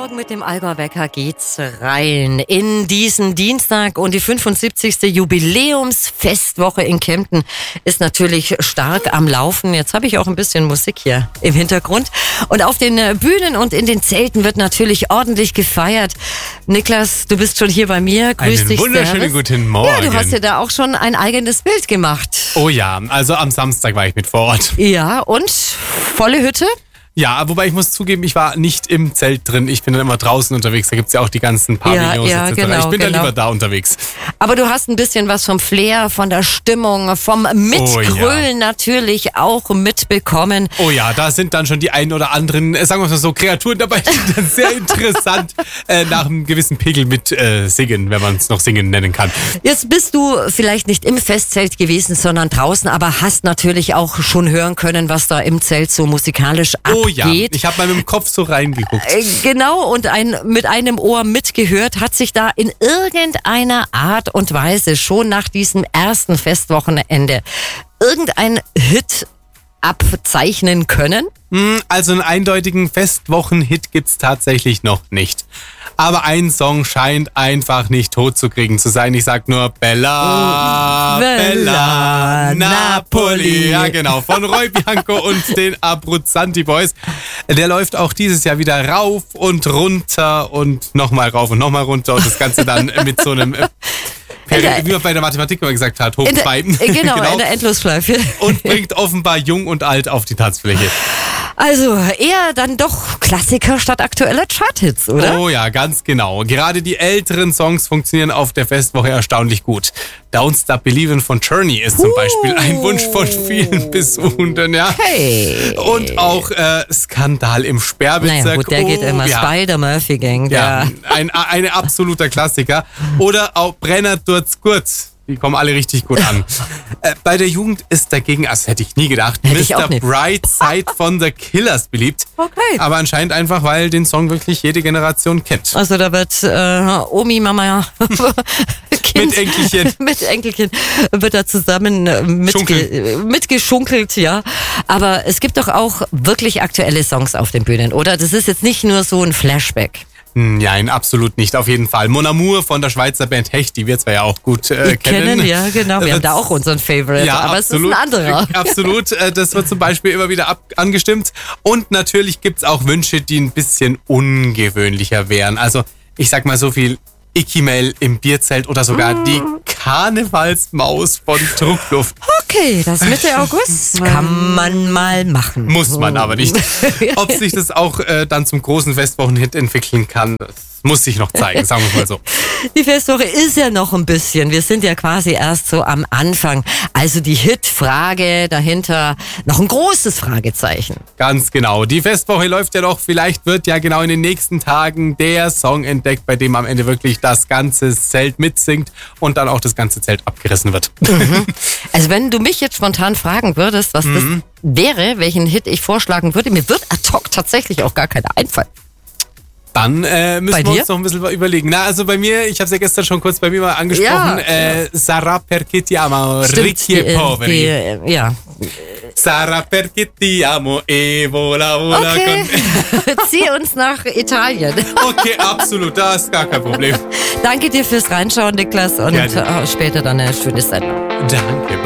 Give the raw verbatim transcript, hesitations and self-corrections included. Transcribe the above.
Morgen mit dem Allgäuer Wecker geht's rein in diesen Dienstag und die fünfundsiebzigste Jubiläumsfestwoche in Kempten ist natürlich stark am Laufen. Jetzt habe ich auch ein bisschen Musik hier im Hintergrund und auf den Bühnen und in den Zelten wird natürlich ordentlich gefeiert. Niklas, du bist schon hier bei mir. Grüß Einen dich. wunderschönen Servus. guten Morgen. Ja, du hast ja da auch schon ein eigenes Bild gemacht. Oh ja, also am Samstag war ich mit vor Ort. Ja, und volle Hütte? Ja, wobei ich muss zugeben, ich war nicht im Zelt drin. Ich bin dann immer draußen unterwegs. Da gibt's ja auch die ganzen Pavillons Ja, ja, et cetera. genau, ich bin genau. dann lieber da unterwegs. Aber du hast ein bisschen was vom Flair, von der Stimmung, vom Mitgrölen Oh ja. natürlich auch mitbekommen. Oh ja, da sind dann schon die ein oder anderen, äh, sagen wir mal so, Kreaturen dabei, die dann sehr interessant äh, nach einem gewissen Pegel mit äh, singen, wenn man es noch singen nennen kann. Jetzt bist du vielleicht nicht im Festzelt gewesen, sondern draußen, aber hast natürlich auch schon hören können, was da im Zelt so musikalisch abgeht. Oh ja, ich habe mal mit dem Kopf so reingeguckt. Äh, Genau, und ein, mit einem Ohr mitgehört, hat sich da in irgendeiner Art und Weise schon nach diesem ersten Festwochenende irgendein Hit abzeichnen können? Hm, Also einen eindeutigen Festwochen-Hit gibt's tatsächlich noch nicht. Aber ein Song scheint einfach nicht tot zu kriegen zu sein. Ich sag nur Bella, Bella, Bella Napoli. Napoli. Ja genau, von Roy Bianco und den Abruzzanti Boys. Der läuft auch dieses Jahr wieder rauf und runter und nochmal rauf und nochmal runter. Und das Ganze dann mit so einem, äh, der- wie man bei der Mathematik immer gesagt hat, hoch In der, zwei. äh, genau, in der Endlosschleife. Und bringt offenbar jung und alt auf die Tanzfläche. Also eher dann doch Klassiker statt aktueller Charthits, oder? Oh ja, ganz genau. Gerade die älteren Songs funktionieren auf der Festwoche erstaunlich gut. Don't Stop Believin' von Journey ist zum Beispiel ein Wunsch von vielen Besuchenden, ja. Hey. Und auch äh, Skandal im Sperrbezirk. Naja, gut, der geht Oh, immer. ja. Spider-Murphy-Gang, Ja, der... ein, ein absoluter Klassiker. Oder auch Brenner durz kurz. Die kommen alle richtig gut an. äh, bei der Jugend ist dagegen, also hätte ich nie gedacht, Hätte ich auch Mister nicht. Brightside von The Killers beliebt. Okay. Aber anscheinend einfach, weil den Song wirklich jede Generation kennt. Also da wird äh, Omi, Mama, Kind, Mit Enkelchen. mit Enkelchen wird da zusammen äh, mitge Schunkeln. mitgeschunkelt, ja. Aber es gibt doch auch wirklich aktuelle Songs auf den Bühnen, oder? Das ist jetzt nicht nur so ein Flashback. Nein, absolut nicht, auf jeden Fall. Mon Amour von der Schweizer Band Hecht, die wir zwar ja auch gut äh, kennen. Kennen, ja, genau. Wir haben da auch unseren Favorite, Ja, aber absolut, es ist ein anderer. Absolut, äh, das wird zum Beispiel immer wieder ab angestimmt. Und natürlich gibt's auch Wünsche, die ein bisschen ungewöhnlicher wären. Also ich sag mal so viel, Icky-Mail im Bierzelt oder sogar die Karnevalsmaus von Druckluft. Okay, das Mitte August kann man mal machen. Muss man aber nicht. Ob sich das auch äh, dann zum großen Festwochenhit entwickeln kann, das muss sich noch zeigen, sagen wir mal so. Die Festwoche ist ja noch ein bisschen. Wir sind ja quasi erst so am Anfang. Also die Hit-Frage dahinter noch ein großes Fragezeichen. Ganz genau. Die Festwoche läuft ja noch. Vielleicht wird ja genau in den nächsten Tagen der Song entdeckt, bei dem am Ende wirklich das ganze Zelt mitsingt und dann auch das ganze Zelt abgerissen wird. Also wenn du mich jetzt spontan fragen würdest, was das wäre, welchen Hit ich vorschlagen würde, mir wird ad hoc tatsächlich auch gar keiner einfallen. Dann äh, müssen Bei wir dir? uns noch ein bisschen überlegen. Na, also bei mir, ich habe es ja gestern schon kurz bei mir mal angesprochen, Ja, äh, Sarà perché ti amo, Stimmt, ricchi e die, poveri. die, äh, ja. Sarà perché ti amo e vola vola Okay, con... zieh uns nach Italien. Okay, absolut, das ist gar kein Problem. Danke dir fürs Reinschauen, Niklas, und Gerne. äh, später dann eine schöne Sendung. Danke.